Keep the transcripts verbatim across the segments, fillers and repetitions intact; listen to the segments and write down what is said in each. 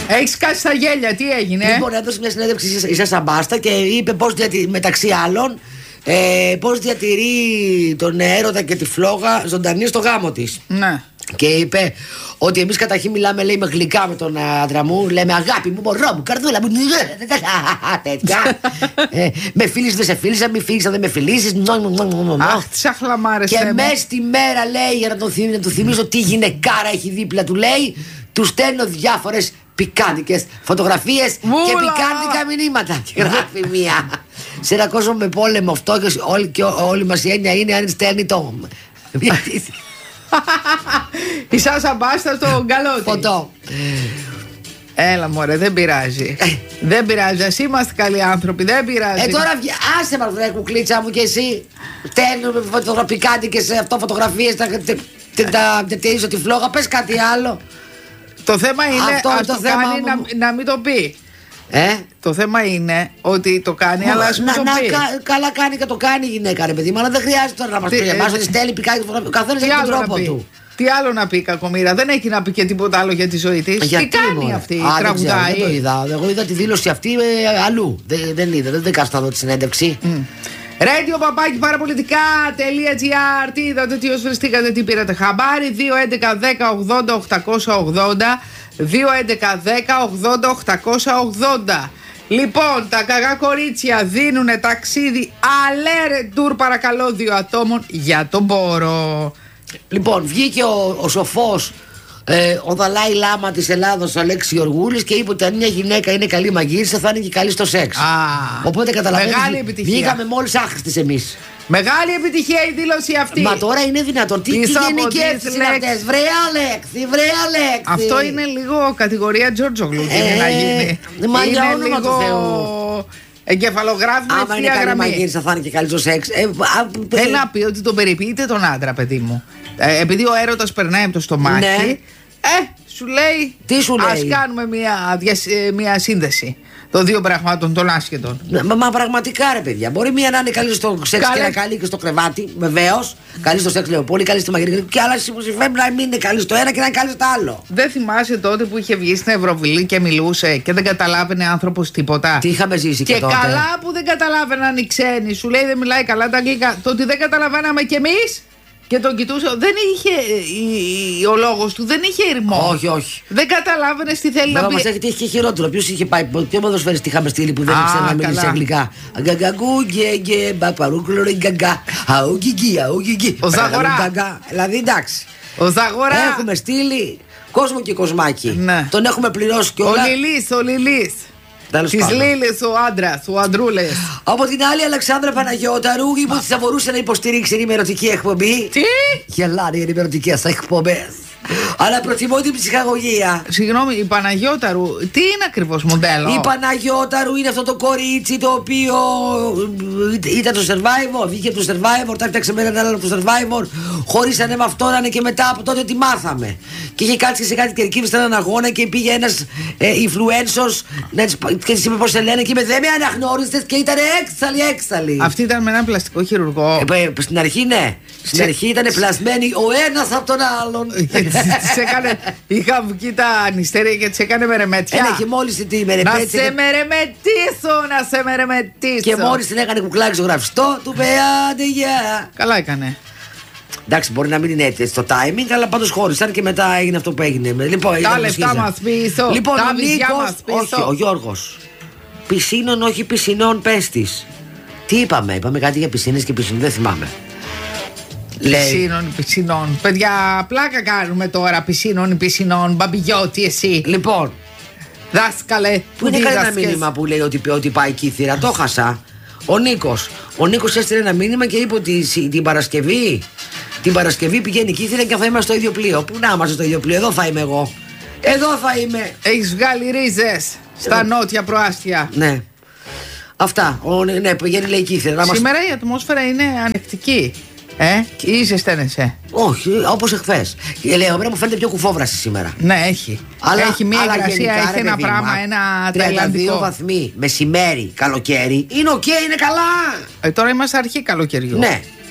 Έχεις κάτσει στα γέλια, τι έγινε? Λοιπόν, έδωσε μια συνέντευξη η Σάσα Μπάστα και είπε πώς διατη... μεταξύ άλλων ε, πώς διατηρεί τον έρωτα και τη φλόγα ζωντανή στο γάμο της. Ναι. Και είπε ότι εμείς καταρχήν μιλάμε, λέει, με γλυκά με τον άντρα μου. Λέμε αγάπη μου, μωρό μου, καρδούλα μου. Τέτοια. ε, με φίλησες, δεν σε φίλησα, μη φίλησα, δεν με φιλήσεις. Αχ, τις αχλαμάρες. Και μέσα στη μέρα, λέει, για να του θυμίσω, του θυμίσω τι γυναικάρα έχει δίπλα του, λέει, του στέλνω διάφορες πικάντικες φωτογραφίες και πικάντικα μηνύματα. Και γράφει μία. Σε ένα κόσμο με πόλεμο, αυτό και όλη, και όλη μας η έννοια είναι αν στέλνει το. Η Σάσα Μπάστα στο γκαλότι. Φωτό. Έλα μωρέ, δεν πειράζει. Δεν πειράζει, ας είμαστε καλοί άνθρωποι, δεν πειράζει. Ε τώρα βγει, άσε μας βρε κουκλίτσα μου και εσύ. Στέλνουμε φωτογραφικάντικες αυτό φωτογραφίες. Τα διατηρήσω τη φλόγα, πες κάτι άλλο. Το θέμα είναι αυτό ας το το θέμα κάνει μου. να, να μην το πει. Ε? Το θέμα είναι ότι το κάνει, αλλά ας μην να, το να, πει. κα, καλά κάνει και το κάνει η γυναίκα, ρε παιδί μου, αλλά δεν χρειάζεται τώρα να μας πει εμάς ότι στέλνει πικάκι φωτογραφία. Ο καθένας έχει τον τρόπο του. Τι άλλο να πει, κακομοίρα, δεν έχει να πει και τίποτα άλλο για τη ζωή της. Τι κάνει μωρέ αυτή, Α, τραγουδάει. Δεν, δεν το είδα. Εγώ είδα τη δήλωση αυτή ε, αλλού. Δεν, δεν είδα, δεν, δεν κάθεσα να δω τη συνέντευξη. Mm. Radio παπάκι παραπολιτικά.gr. Τι είδατε, τι osφριστήκατε, τι πήρατε χαμπάρι. Δύο έντεκα δέκα ογδόντα οκτακόσια ογδόντα. Δύο έντεκα δέκα ογδόντα οκτακόσια ογδόντα. Λοιπόν, τα κακά κορίτσια δίνουν ταξίδι αλέρε τουρ, παρακαλώ, δύο ατόμων για τον Πόρο. Λοιπόν, βγήκε ο, ο σοφός ε, ο Δαλάι Λάμα της Ελλάδος, ο Αλέξης Γεωργούλης, και είπε ότι αν μια γυναίκα είναι καλή μαγείρισα θα είναι και καλή στο σεξ. Α, οπότε καταλαβαίνετε, μεγάλη επιτυχία. βγήκαμε μόλις άχρηστες εμείς. Μεγάλη επιτυχία η δήλωση αυτή. Μα τώρα είναι δυνατόν. Τι, τι γενικές είναι αυτές. Βρε Αλέξη, βρε Αλέξη. Αυτό είναι λίγο κατηγορία Τζόρτζογλου. Ε, να γίνει. Μα για είναι όνομα λίγο του Θεού. εγκεφαλογράφημα ευθεία άμα είναι καλή γραμμή. μαγείρισα θα είναι και καλή στο σεξ. Ε, α, Θέλει να πει ότι τον περιποιείται τον άντρα, παιδί μου. Ε, επειδή ο έρωτας περνάει από το στομάχι. Ναι. Ε, σου λέει. Τι σου λέει? Ας κάνουμε μια, μια σύνδεση των δύο πραγμάτων των άσχετων. Μα, μα πραγματικά ρε παιδιά. Μπορεί μία να είναι καλή στο σεξ Καλέ. και να καλή και στο κρεβάτι. Βεβαίως. Καλή στο σεξ, λέω. Πολύ καλή στη μαγειρική. Και άλλα συμφέρει να μην είναι καλή στο ένα και να είναι καλή στο άλλο. Δεν θυμάσαι τότε που είχε βγει στην Ευρωβουλή και μιλούσε και δεν καταλάβαινε άνθρωπος τίποτα. Τι είχαμε ζήσει και, και τότε. καλά που δεν καταλάβαιναν οι ξένοι. Σου λέει δεν μιλάει καλά τα αγγλικά. Το ότι δεν καταλαβαίναμε κι εμείς. Και τον κοιτούσε, δεν είχε, η, ο λόγος του δεν είχε ηρμό. Όχι, όχι. Δεν καταλάβαινε τι θέλει να πει. Μας έχει τύχει και χειρότερο. Ποιος είχε πάει, ποιο ποδοσφαιριστή είχαμε στείλει που δεν Α, ήξερε να μιλήσει καλά. αγγλικά. Αγκαγκαγκού, γκέγκε, μπαπαρούκλο, γκαγκά. Αουγκιγκί, αουγκιγκί. Ο Ζαγορά. Δηλαδή εντάξει. Ο Ζαγορά. Έχουμε στείλει κόσμο και κοσμάκι. Ναι. Τον έχουμε πληρώσει Ο κιόλα. Λιλής, ο Λιλής. Τη Λίλης ο άντρας, ο αντρούλες. Από την άλλη, η Αλεξάνδρα Παναγιώταρου είπε ότι θα μπορούσε να υποστηρίξει ενημερωτική εκπομπή. Τι? Γελάνε οι ενημερωτικές εκπομπές. Αλλά προτιμώ την ψυχαγωγία. Συγγνώμη, η Παναγιώταρου, τι είναι ακριβώς μοντέλο? Η Παναγιώταρου είναι αυτό το κορίτσι το οποίο ήταν το Survivor, βγήκε από το Survivor, τα έπτιαξε με έναν άλλο από το Survivor, χωρίσανε με αυτόν και μετά από τότε τη μάθαμε. Και είχε κάτσει σε κάτι κερκίδι σε έναν αγώνα και πήγε ένας ε, influencers και της είπε πώς σε λένε και είπε δεν με αναγνώρισες και ήταν έξαλλη, έξαλλη. Αυτή ήταν με έναν πλαστικό χειρουργό. Ε, στην αρχή ναι, στην αρχή ήταν πλασμένοι ο ένας από τον άλλον. Της έκανε, είχα βγει τα νηστέρια και της έκανε μερεμέτια. Ένα και μόλις την Να μερεμέτια. σε μερεμετήσω, να σε μερεμετήσω. Και μόλις την έκανε κουκλάκι στο γραφιστό, του είπε άντε γεια. Καλά έκανε. Εντάξει, μπορεί να μην είναι έτσι το timing, αλλά πάντως χώρισαν και μετά έγινε αυτό που έγινε. Λοιπόν, τα λεφτά μας πίσω. Λοιπόν, τα ο Νίκος, πίσω. όχι, ο Γιώργος. Πισίνων, όχι πισινών, πες της. Τι είπαμε, είπαμε κάτι για πισίνες και πισινών, δεν θυμάμαι. Πισίνων, πισινών. Παιδιά, πλάκα κάνουμε τώρα. Πισίνων, πισινών. Μπαμπιγιώτη, εσύ. Λοιπόν, δάσκαλε. που είναι κανένα μήνυμα που λέει ότι, ότι πάει κύθυρα. Το χάσα. Ο Νίκος. Ο Νίκος έστειλε ένα μήνυμα και είπε ότι την Παρασκευή, την Παρασκευή πηγαίνει κύθυρα και θα είμαστε στο ίδιο πλοίο. Πού να είμαστε στο ίδιο πλοίο, εδώ θα είμαι εγώ. Εδώ θα είμαι. Έχεις βγάλει ρίζες στα νότια προάστια. Ναι. Αυτά. Ο, ναι, πηγαίνει λέει κύθυρα. Σήμερα μας... η ατμόσφαιρα είναι ανεκτική. Ε, ή ζεσταίνεσαι? Όχι, όπως εχθές. Λέω, εμένα μου φαίνεται πιο κουφόβραση σήμερα. Ναι, έχει. Αλλά, έχει μία αλλά υγρασία, γενικά, έχει ρε, ένα παιδί, πράγμα, μα, ένα τριάντα δύο ταϊλανδικό. βαθμοί, μεσημέρι, καλοκαίρι. Είναι οκ, okay, είναι καλά. Ε, τώρα είμαστε αρχή καλοκαιριού. Ναι.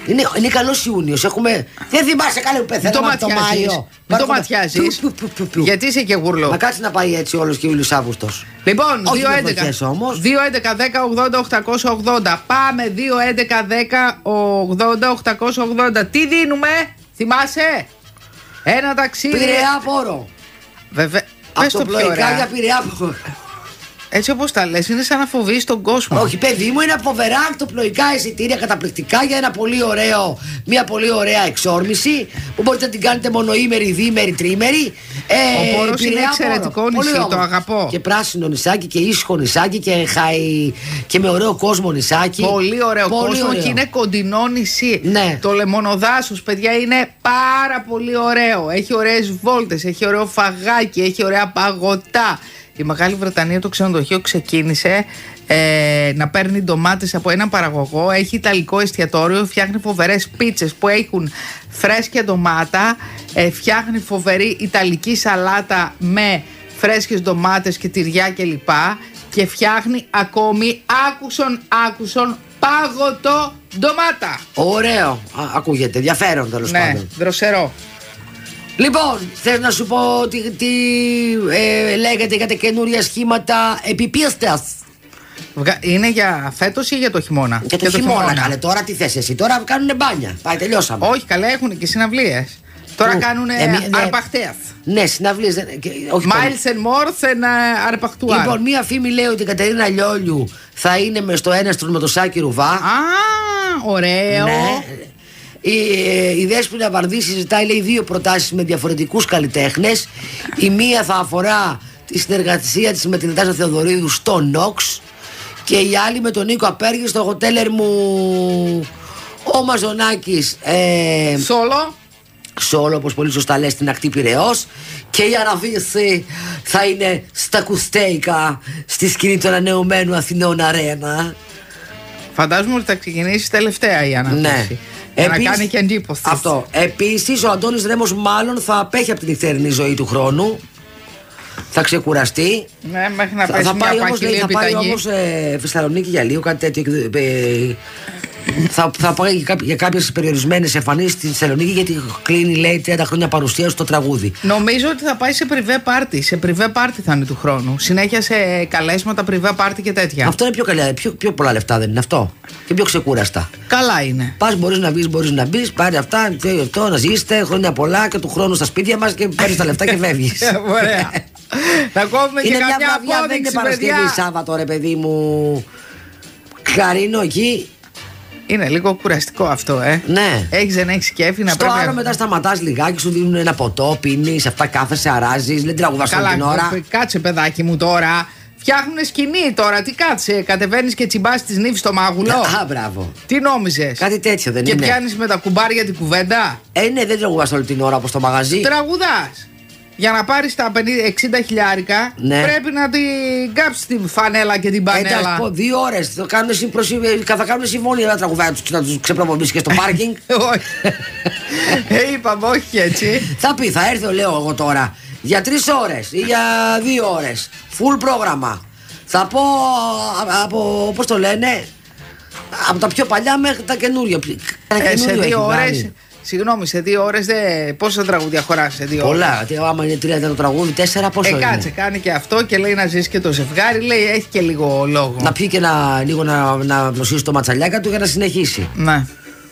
Είναι, είναι καλός Ιούνιος. Έχουμε. Δεν θυμάσαι καλά που πεθαίναμε το Μάιο. Μην το ματιάζεις. Γιατί είσαι και γουρλό. Μα κάτσε να πάει έτσι όλος και Ιούλιος Αύγουστος. Λοιπόν, δύο έντεκα δέκα ογδόντα οκτακόσια ογδόντα. Πάμε δύο έντεκα δέκα ογδόντα οκτακόσια ογδόντα. Τι δίνουμε, θυμάσαι? Ένα ταξίδι. Πειραιά Πόρο. Βέβαια. Πες το πιο ωραία. Για Πειραιά Πόρο. Έτσι όπως τα λες, είναι σαν να φοβείς τον κόσμο. Όχι, παιδί μου, είναι φοβερά αυτοπλοϊκά εισιτήρια καταπληκτικά για ένα πολύ ωραίο, μια πολύ ωραία εξόρμηση που μπορείτε να την κάνετε μονοήμερη, διήμερη, τρίμερη. Ε, Ο Πόρος είναι εξαιρετικό νησί, το αγαπώ. Και πράσινο νησάκι και ήσυχο νησάκι και, χαϊ... και με ωραίο κόσμο νησάκι. Πολύ ωραίο πολύ κόσμο ωραίο. Και είναι κοντινό νησί. Ναι. Το λεμονοδάσος, παιδιά, είναι πάρα πολύ ωραίο. Έχει ωραίες βόλτες, έχει ωραίο φαγάκι, έχει ωραία παγωτά. Η Μεγάλη Βρετανία, το ξενοδοχείο ξεκίνησε ε, να παίρνει ντομάτες από έναν παραγωγό. Έχει ιταλικό εστιατόριο, φτιάχνει φοβερές πίτσες που έχουν φρέσκια ντομάτα, ε, φτιάχνει φοβερή ιταλική σαλάτα με φρέσκες ντομάτες και τυριά κλπ. Και φτιάχνει ακόμη άκουσον άκουσον παγωτό ντομάτα. Ωραίο, Α, ακούγεται, ενδιαφέρον τέλος ναι, πάντων. δροσερό. Λοιπόν, θέλω να σου πω τι, τι ε, λέγεται για τα καινούρια σχήματα επιπίστας. Είναι για φέτος ή για το χειμώνα? Για το, το χειμώνα, χειμώνα. Καλέ, τώρα τι θες εσύ? Τώρα κάνουν μπάνια. Πάει, τελειώσαμε. Όχι, καλά, έχουν και συναυλίες. Τώρα κάνουν ε, ναι, αρπαχτέας. Ναι, συναυλίες. Miles and More and αρπαχτουάρ. Λοιπόν, μία φήμη λέει ότι η Κατερίνα Λιόλιου θα είναι με στο έναστρο με το Σάκη Ρουβά. Α, ωραίο. Ναι. Η, η Δέσποινα Βαρδί συζητάει, λέει, δύο προτάσεις με διαφορετικούς καλλιτέχνες. Η μία θα αφορά τη συνεργασία της με την Νατάσα Θεοδωρίδου στο Νόξ και η άλλη με τον Νίκο Απέργη στο Χοτέλερ μου. Ο Μαζονάκης ε, Σόλο Σόλο, όπως πολύ σωστά λες, στην ακτή Πειραιώς. Και η αναβίωση θα είναι στα Κουστέικα, στη σκηνή του ανανεωμένου Αθηνών Αρένα. Φαντάζομαι ότι θα ξεκινήσει τελευταία η αναβίωση. Ναι. Για Επίσης, να κάνει και εντύπωση. Αυτό. Επίσης, ο Αντώνης Ρέμος μάλλον θα απέχει από την νυχτερινή ζωή του χρόνου. Θα ξεκουραστεί. Ναι, μέχρι να θα, πέσει θα μια πάει όμως, παχυλή θα πάει επιταγή. όμως ε, Θεσσαλονίκη για λίγο, κάτι τέτοιο. Ε, θα, θα πάει για, για κάποιες περιορισμένες εμφανίσεις στη Θεσσαλονίκη, γιατί κλείνει, λέει, τριάντα χρόνια παρουσία στο τραγούδι. Νομίζω ότι θα πάει σε πριβέ πάρτι. Σε πριβέ πάρτι θα είναι του χρόνου. Συνέχεια σε καλέσματα, πριβέ πάρτι και τέτοια. Αυτό είναι πιο, καλά, πιο, πιο πολλά λεφτά, δεν είναι αυτό? Και πιο ξεκούραστα. Καλά είναι. Πας, μπορείς να βγεις, μπορείς να μπεις, πάρει αυτά, αυτό, να ζήσετε χρόνια πολλά και του χρόνου στα σπίτια μας και παίρνεις τα λεφτά και φεύγεις. Ωραία. Να κόβουμε και καμιά απόδειξη, δεν είναι Παρασκευή, Σάββατο, ρε παιδί μου. Χαρίνο εκεί. Είναι λίγο κουραστικό αυτό, ε. Ναι. Έχεις, δεν έχεις κέφι να στο πρέπει. Στο άλλο μετά σταματάς λιγάκι, σου δίνουν ένα ποτό, πίνεις, αυτά κάθεσαι, αράζεις, δεν τραγουδάς όλη την ώρα. Κάτσε, παιδάκι μου τώρα. Φτιάχνουνε σκηνή τώρα, τι κάτσε, κατεβαίνεις και τσιμπάς τη νύφη στο μάγουλο. Α, μπράβο. Τι νόμιζες? Κάτι τέτοιο δεν και είναι? Και πιάνεις με τα κουμπάρια την κουβέντα. Ε, ναι, δεν τραγουδάς όλη την ώρα όπως στο μαγαζί. Τραγουδάς. Για να πάρεις τα πενήντα εξήντα χιλιάρικα, ναι, πρέπει να την κάψεις την φανέλα και την πανέλα. Εντάξει, πω, δύο ώρες θα κάνουν, συμπροσυ... θα κάνουν συμφωνία να τραγουδάνε, να τους ξεπροπομίσεις και στο πάρκινγκ. Όχι. ε, είπαμε όχι έτσι. Θα πει, θα έρθει, λέω εγώ τώρα, για τρεις ώρες ή για δύο ώρες. Full πρόγραμμα. Θα πω από, πώς το λένε, από τα πιο παλιά μέχρι τα καινούργια. Ε, σε δύο ώρες. Συγγνώμη, σε δύο ώρες δεν... πόσα τραγούδια χωράς σε δύο ώρες? Πολλά. Τι, άμα είναι τρία το τραγούδι, τέσσερα πόσο ε, είναι? Κάτσε, κάνει και αυτό και λέει να ζήσει και το ζευγάρι. Λέει έχει και λίγο λόγο. Να πιει και να, λίγο να, να βλωσίσει το ματσαλιάκα του για να συνεχίσει. Ναι.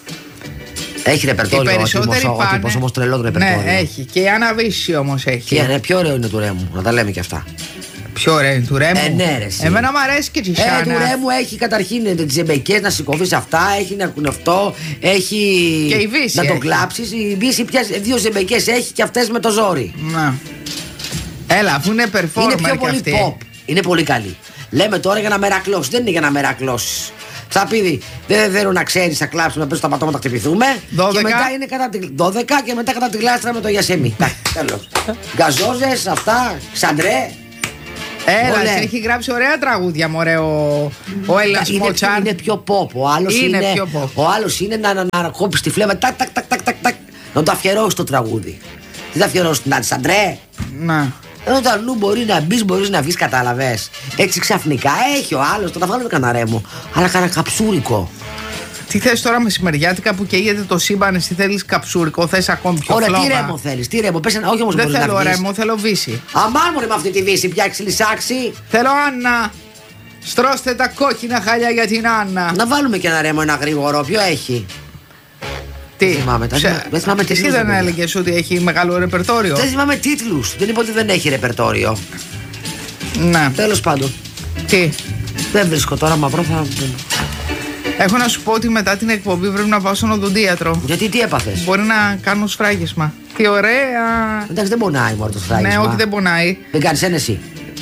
Έχει ρεπερτόριο. Ο τύπος όμως τρελό το ρεπερτόριο. Ναι, έχει. Και η Αναβίση όμως έχει. Και, ναι, πιο ωραίο είναι του Ρέμου, να τα λέμε και αυτά. Πιο ωραίο είναι του Ρέμου. Ε, ναι, ρε, εμένα μου αρέσει και η Σάνα. Ε, του Ρέμου έχει καταρχήν τις ζεμπεκές να σηκωθείς αυτά, έχει να ακούνε αυτό, έχει και η Βύση να έχει. το κλάψεις. Η Βύση πια δύο ζεμπεκές έχει και αυτές με το ζόρι. Να. Έλα, αφού είναι performer. Είναι πιο πολύ αυτή. pop. Είναι πολύ καλή. Λέμε τώρα για να μερακλώσεις. Δεν είναι για να μερακλώσεις. Θα πει, δεν θέλω να ξέρεις, θα κλάψουμε, να πέσουμε τα πατώματα, χτυπηθούμε. δώδεκα. Και μετά είναι κατά τη, δώδεκα και μετά κατά τη γλάστρα με το Γιασέμι. Τέλος. Γκαζόζες, αυτά, Ξαντρέ. Έλα, Ολέ. έχει γράψει ωραία τραγούδια, μωρέ, ο, ο Έλληνας Μοτσάρ. Είναι πιο pop. Ο άλλος είναι, είναι, πιο pop. Ο άλλος είναι να, να, να κόψεις τη φλέβα, τάκ, τάκ, τάκ, τάκ, τάκ, τάκ, να το αφιερώσεις το τραγούδι. Τι θα αφιερώσεις, να Ξαντρέ. Να. Όταν νου μπορεί να μπει, μπορεί να βγει, κατάλαβες. Έτσι ξαφνικά έχει ο άλλος, το θα βγάλουμε κανένα Ρέμο. Αλλά κανένα καψούρικο. Τι θες τώρα μεσημεριάτικα που καίγεται το σύμπαν, εσύ θέλεις καψούρικο, θες ακόμη πιο Ωραία, φλόγα? τι ρέμο θέλεις, τι ρέμο, πες ένα, όχι όμως Δεν μπορεί να θέλω βγεις. ρέμο, θέλω βύση. Αμάν μωρέ με αυτή τη βύση, πια ξυλισάξει. Θέλω Άννα. Στρώστε τα κόκκινα χαλιά για την Άννα. Να βάλουμε και ένα ρέμο, ένα γρήγορο, ποιο έχει. Τι, Δεν θυμάμαι, τα- Ψε- δεν θυμάμαι εσύ τίτλους, δεν δεν έλεγες ότι έχει μεγάλο ρεπερτόριο? Δεν θυμάμαι τίτλους, δεν είπα ότι δεν έχει ρεπερτόριο. Να, Τέλος πάντων. τι. Δεν βρίσκω τώρα μαυρό, θα. Έχω να σου πω ότι μετά την εκπομπή πρέπει να πάω στον οδοντίατρο. Γιατί τι έπαθες. Μπορεί να κάνω σφράγισμα. Τι ωραία. Εντάξει, δεν πονάει μόνο το σφράγισμα. Ναι, όχι, δεν πονάει. Δεν κάνεις ένεση.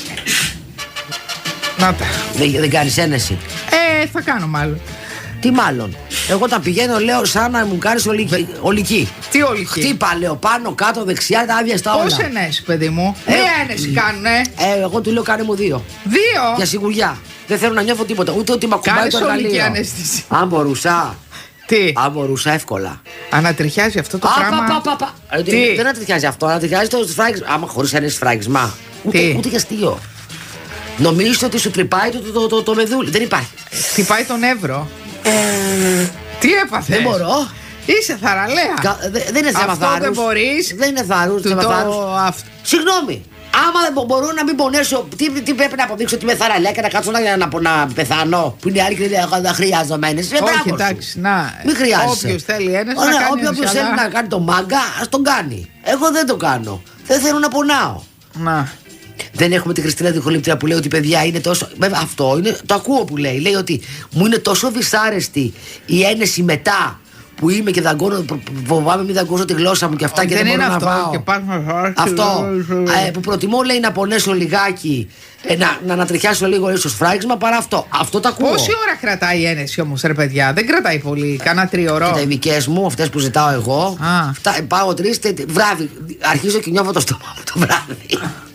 Να τα. Δεν, δεν κάνεις ένεση. Ε, θα κάνω μάλλον. Τι μάλλον. Εγώ όταν πηγαίνω λέω σαν να μου κάνεις ολική. ολική. Τι όλοι εκεί. Χτύπα λέω πάνω, κάτω, δεξιά, τα άδεια στα όλα. Πώς ενέσει, παιδί μου. Ε, Μία ένεση κάνουνε. Ε, εγώ του λέω κάνε μου δύο. Δύο. Για σιγουριά. Δεν θέλω να νιώθω τίποτα. Ούτε ότι με ακουμπάει Κάνεις το ολική εργαλείο. αναίσθηση. Αν μπορούσα. Τι. Αν μπορούσα εύκολα. Ανατριχιάζει αυτό το Α, πράγμα. πα, πα, πα, πα. Ε, Τι? Δεν ανατριχιάζει αυτό. Ανατριχιάζει το σφράγισμα. Άμα χωρίς ένα σφράγισμα. Ούτε, Τι? ούτε για αστείο. Νομίζεις ότι σου τρυπάει το, το, το, το, το μεδούλι. Δεν υπάρχει. Χτυπάει τον Εύρο. Ε, Τι έπαθε. δεν μπορώ. Είσαι θαραλέα. Κα- δε- δεν είναι θέμα Αυτό θάρρους. δεν μπορείς. Δεν είναι θάρρους. Του θέμα το θάρρους. αυτό. Συγγνώμη. Άμα δεν μπο- μπορώ να μην πονέσω, τι, τι πρέπει να αποδείξω ότι είμαι θαραλέα και να κάτσω να, να, να πεθάνω. Που είναι η άλλη και λέει: εγώ δεν χρειάζομαι ένεση. Ε, Όχι, μπράβο σου. εντάξει, να. Μην χρειάζεσαι. Όποιος θέλει ένεση να Ωραία, κάνει όποιος ένεση, θέλει αλλά- να κάνει το μάγκα, ας τον κάνει. Εγώ δεν το κάνω. Δεν θέλω να πονάω. Να. Δεν έχουμε την Χριστίνα Διχολήπτρια που λέει ότι παιδιά είναι τόσο. Βέβαια, αυτό είναι, το ακούω που λέει. Λέει ότι μου είναι τόσο δυσάρεστη η ένεση μετά που είμαι και δαγκώνω. Φοβάμαι μην δαγκώσω τη γλώσσα μου και αυτά και δεν δεν είναι μπορώ αυτό. να πάω. Και πάμε- Αυτό. Ε, που προτιμώ λέει να πονέσω λιγάκι, ε, να, να ανατριχιάσω λίγο ίσω σφράγισμα παρά αυτό. Αυτό το ακούω. Πόση ώρα κρατάει η ένεση όμως, ρε παιδιά? Δεν κρατάει πολύ. Κάνα τριωρό. Και τα ειδικέ μου, αυτέ που ζητάω εγώ. Α. Αυτά, πάω τρει βράδυ. Αρχίζω και νιώθω το στόμα μου το βράδυ.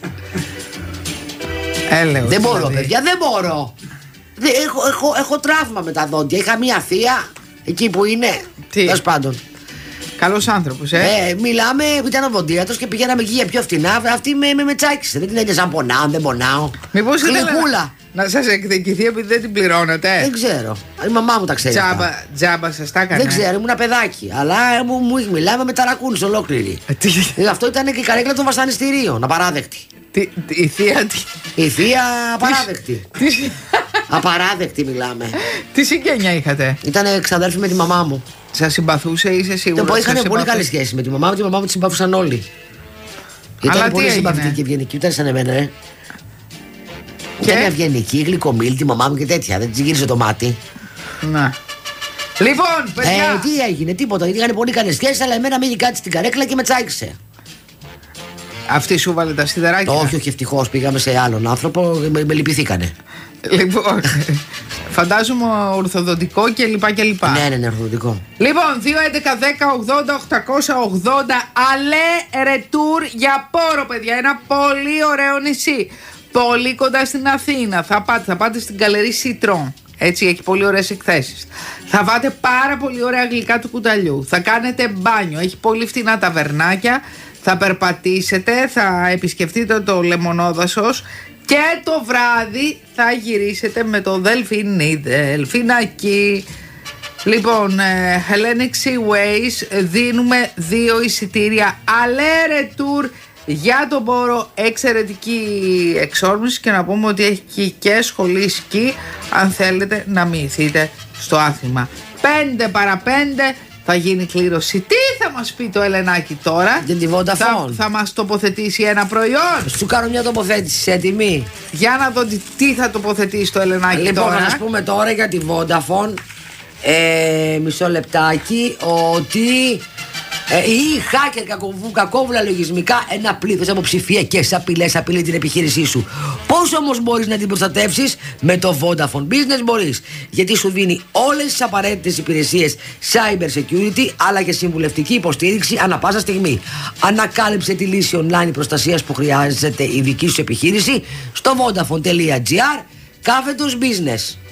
Έλεος, Δεν μπορώ, δηλαδή. παιδιά, δεν μπορώ. Δεν, έχω, έχω, έχω τραύμα με τα δόντια. Είχα μία θεία εκεί που είναι. Τι? Τέλος πάντων. Καλός άνθρωπος, ε. Ε, μιλάμε, ήταν οδοντίατρος και πηγαίναμε εκεί για πιο φτηνά. Αυτή με, με, με τσάκισε. Δεν την έννοια σαν πονάω, δεν πονάω. Μήπως ήθελε Γλυκούλα. να, να σας εκδικηθεί επειδή δεν την πληρώνετε. Δεν ξέρω. Η μαμά μου τα ξέρει. αυτά. Τζάμπα, τζάμπα σας τα έκανε. Δεν ξέρω, ήμουν ένα παιδάκι. Αλλά ε, μου, μου είχε μιλάμε με ταρακούνης ολόκληρη. Ε, τι- Ε, Αυτό ήταν και η καρέκλα των βασανιστήριων. Απαράδεκτη. τι- τι- Η θεία τι. Η θεία απαράδεκτη. Τι, Απαράδεκτη μιλάμε. τι συγγένεια είχατε? Ήταν ξαδέρφη με τη μαμά μου. Σας συμπαθούσε, είσαι σίγουρος? Το είχαν σας πολύ συμπαθούσε? καλή σχέση με τη μαμά μου. Τη μαμά μου τη συμπαθούσαν όλοι. Αλλά Ήταν τι πολύ έγινε? συμπαθητική και ευγενική. Ήταν σαν εμένα, ε. Και? Ήταν ευγενική, γλυκομίλη, τη μαμά μου και τέτοια. Δεν τη γύρισε το μάτι. Να. Λοιπόν, παιδιά. Ε, τι έγινε, τίποτα. Είχαν πολύ καλή σχέση, αλλά εμένα μείνει κάτι στην καρέκλα και με τσάκισε. Αυτή σου βάλε τα σιδεράκια. Όχι, όχι, ευτυχώ πήγαμε σε άλλον άνθρωπο, με, με λυπηθήκανε. Λοιπόν, φαντάζομαι ορθοδοντικό και λοιπά και λοιπά. Ναι, ναι, ναι, ορθοδοτικό. Λοιπόν, δύο έντεκα δέκα ογδόντα οκτακόσια ογδόντα Αλέ Ρετούρ για Πόρο, παιδιά. Ένα πολύ ωραίο νησί. Πολύ κοντά στην Αθήνα. Θα πάτε, θα πάτε στην Καλερί Σιτρόν. Έτσι, έχει πολύ ωραίες εκθέσεις. Θα φάτε πάρα πολύ ωραία γλυκά του κουταλιού. Θα κάνετε μπάνιο. Έχει πολύ φτηνά ταβερνάκια. Θα περπατήσετε, θα επισκεφτείτε το λεμονόδασος και το βράδυ θα γυρίσετε με το Δελφίνι, Δελφινάκι. Λοιπόν, ε, Hellenic Seaways δίνουμε δύο εισιτήρια Αλέ Ρετούρ για τον Πόρο, εξαιρετική εξόρμηση και να πούμε ότι έχει και σχολή σκι αν θέλετε να μοιηθείτε στο άθλημα. Πέντε παρά πέντε θα γίνει κλήρωση. Τι θα μας πει το Ελενάκι τώρα? Για τη Vodafone. Θα, θα μας τοποθετήσει ένα προϊόν. Σου κάνω μια τοποθέτηση σε τιμή. Για να δω τι, τι θα τοποθετήσει το Ελενάκι Λοιπόν, τώρα. να σας πούμε τώρα για τη Vodafone. Ε, μισό λεπτάκι ότι ε, οι hacker κακοβου, κακόβουλα λογισμικά ένα πλήθος από ψηφιακές απειλές απειλεί την επιχείρησή σου. Πώς όμως μπορείς να την προστατεύσεις? Με το Vodafone Business μπορείς, γιατί σου δίνει όλες τις απαραίτητες υπηρεσίες cyber security αλλά και συμβουλευτική υποστήριξη ανά πάσα στιγμή. Ανακάλυψε τη λύση online προστασίας που χρειάζεται η δική σου επιχείρηση στο vodafone.gr κάθετος business.